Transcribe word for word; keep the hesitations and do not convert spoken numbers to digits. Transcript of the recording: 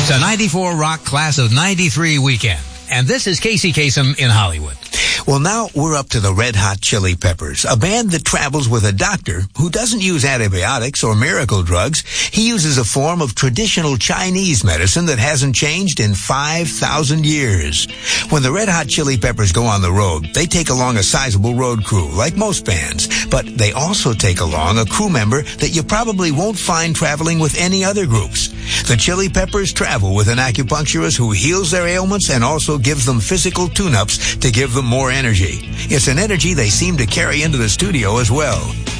It's a ninety-four Rock Class of ninety-three weekend. And this is Casey Kasem in Hollywood. Well, now we're up to the Red Hot Chili Peppers, a band that travels with a doctor who doesn't use antibiotics or miracle drugs. He uses a form of traditional Chinese medicine that hasn't changed in five thousand years. When the Red Hot Chili Peppers go on the road, they take along a sizable road crew, like most bands. But they also take along a crew member that you probably won't find traveling with any other groups. The Chili Peppers travel with an acupuncturist who heals their ailments and also gives them physical tune-ups to give them more energy. It's an energy they seem to carry into the studio as well.